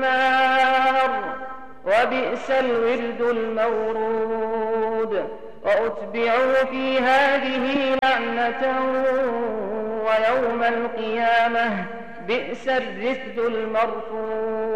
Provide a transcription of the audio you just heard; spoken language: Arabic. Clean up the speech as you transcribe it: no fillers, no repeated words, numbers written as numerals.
النار وبئس الورد المورود وأتبعوا في هذه لعنة ويوم القيامة بئس الرفد المرفود